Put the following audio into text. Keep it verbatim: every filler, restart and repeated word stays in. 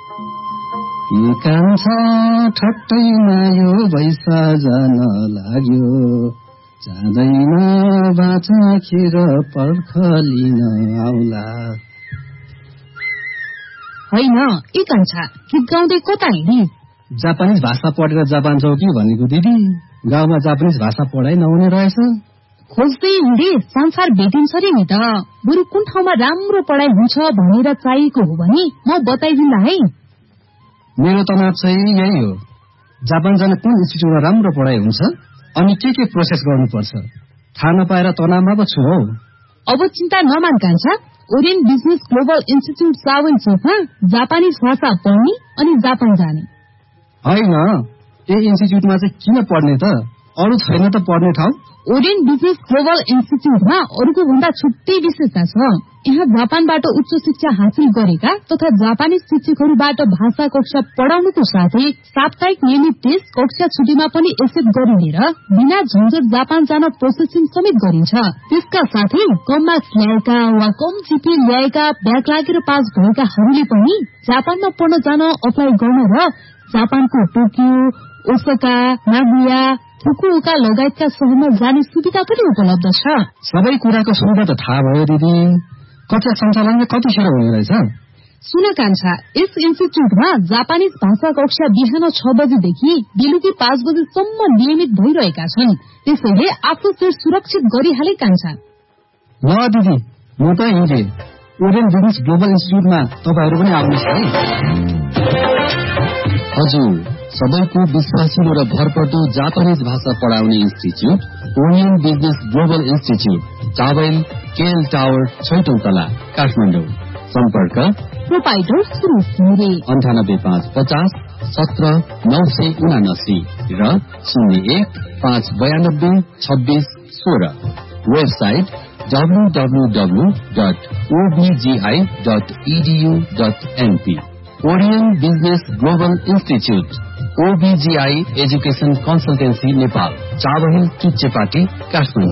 कान्छा ठट्टैमा यो बैसा जान लाग्यो, जाँदैन बाचा खेर पर्ख लिन आउला। होइन ए कान्छा, गीत गाउँदै कता हिँडी? जापानिज भाषा पढेर जापान जाऊ कि भनेको दिदी। गाउँमा जापानिज भाषा पढाइ नहुने रहेछ। खोज्दै हिँडे संसार भेटिन्छ रे नि त। बरु कुन ठाउँमा राम्रो पढाइ हुन्छ भनेर चाहिएको हो भने म बताइदिन्ला है। मेरो तनाव चाहिँ यही हो, जापान जान कुन इन्स्टिट्युटमा राम्रो पढाइ हुन्छ अनि के के प्रोसेस गर्नुपर्छ थाहा नपाएर तनावमा पो छु हौ। अब चिन्ता नमान कान्छा, ओरियन बिजनेस ग्लोबल इन्स्टिट्युट सावन चोकमा जापानिज भाषा पढ्ने अनि जापान जाने। होइन, ए इन्स्टिट्युटमा चाहिँ किन पढ्ने त? अरू छैन त पढ्ने ठाउँ? ओरियन बिजनेस ग्लोबल इन्स्टिट्युटमा अरूको भन्दा छुट्टै विशेषता छ। यहाँ जापानबाट उच्च शिक्षा हासिल गरेका तथा जापानी शिक्षकहरूबाट भाषा कक्षा पढाउनुको साथै साप्ताहिक नियमित टेस्ट कक्षा छुट्टीमा पनि एक्सेप्ट गरिनेर बिना झन्झट जापान जान प्रोसेसिङ समेत गरिन्छ। त्यसका साथै कम मार्क्स ल्याएका वा कम जिपिए ल्याएका ब्याक लागेर पास भएकाहरूले पनि जापानमा पढ्न जान अप्लाई गर्न र जापानको टोकियो, ओसाका, नागोया, फुकुओका लगायतका शहरमा जाने सुविधा पनि उपलब्ध छ। सबै कुराको सुविधा त थाहा भयो दिदी, कक्षा सञ्चालन कतिखेर हुने रहेछ? सुन कान्छा, यस इन्स्टिट्युटमा जापानिज भाषा कक्षा बिहान छ बजेदेखि बेलुकी पाँच बजेसम्म नियमित भइरहेका छन्। त्यसैले आफ्नो शिर सुरक्षित गरिहाले कान्छा। ल दिदी, म त हिँडे। ओरियन बिजनेस ग्लोबल इन्स्टिट्युटमा तपाईहरू पनि आउनुहोस् है। हजुर, सबैको विश्वासिलो र भरपर्दो जापानिज भाषा पढाउने institute Orion business global institute, Chabahil KL tower, छैटौं तला, काठमाडौँ। सम्पर्क प्रोपाइटर सुरेश घिमिरे, अन्ठानब्बे पाँच पचास सत्र नौ सय उनासी र शून्य एक पाँच बयानब्बे छब्बीस सोह्र। Website W W W dot ओबिजीआई dot edu dot NP. Orion business global institute, ओबिजीआई education consultancy Nepal, Chabahil, Chuchepati, Kathmandu.